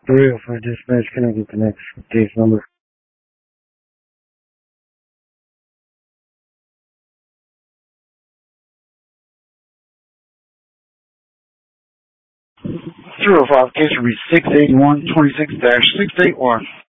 305 dispatch, can I get the next case number? 305 case will be 681-26-681.